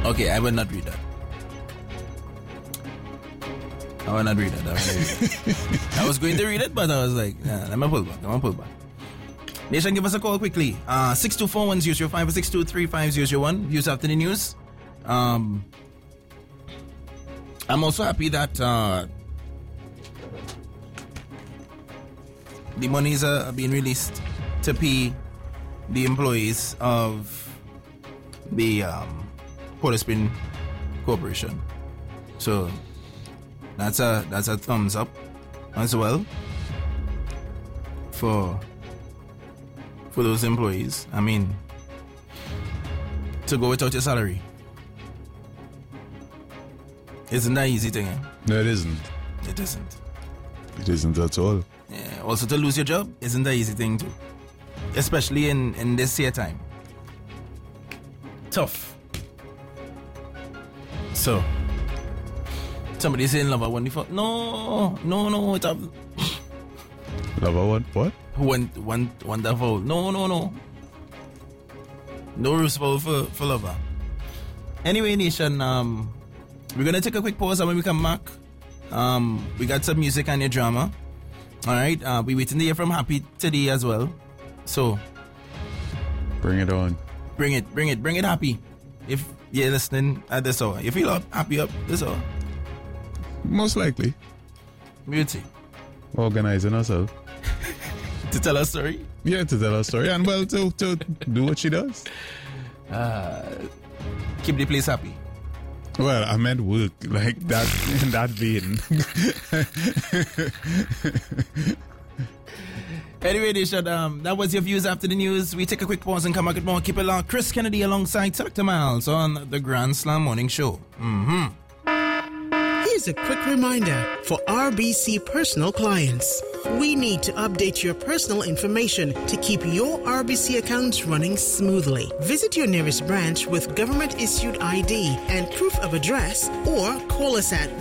Okay, I will not read that. I will not read that. I was going to read it, but I was like, nah, let me pull back. Nation, give us a call quickly. 624-1005 or 623-5001. Views after the news. I'm also happy that the monies are being released to pay the employees of the Port of Spain Corporation. So that's a thumbs up as well for those employees. I mean, to go without your salary isn't that easy thing. No, it isn't. It isn't. It isn't at all. Yeah. Also, to lose your job isn't that easy thing too, especially in this year time. Tough. So somebody saying Lover won the foul. No. It's a Lover what? Won the foul. No. No rules foul for Lover. Anyway, Nation, we're gonna take a quick pause, and when we come back, we got some music and your drama. Alright, we waiting to hear from Happy today as well. So bring it on. Bring it, Happy. If you're listening at this hour, you feel happy up this hour? Most likely. Beauty. Organizing herself. To tell a story? Yeah, to tell a story, and well, to do what she does. Keep the place happy. Well, I meant work, like that, in that vein. Anyway, Nation, that was your views after the news. We take a quick pause and come back with more. Keep it locked. Chris Kennedy alongside Dr. Miles on the Grand Slam Morning Show. Here's a quick reminder for RBC personal clients. We need to update your personal information to keep your RBC accounts running smoothly. Visit your nearest branch with government-issued ID and proof of address, or call us at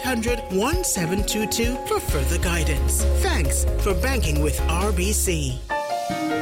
1-868-800-1722 for further guidance. Thanks for banking with RBC.